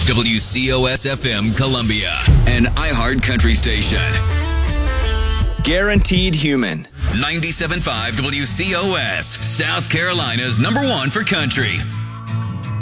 WCOS-FM Columbia, an iHeart country station. Guaranteed Human. 97.5 WCOS, South Carolina's #1 for country.